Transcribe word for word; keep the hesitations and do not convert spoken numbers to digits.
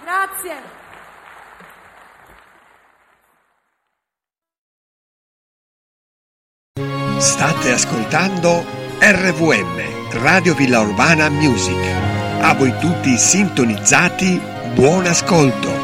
Grazie. State ascoltando R V M, Radio Villa Urbana Music. A voi tutti sintonizzati, buon ascolto.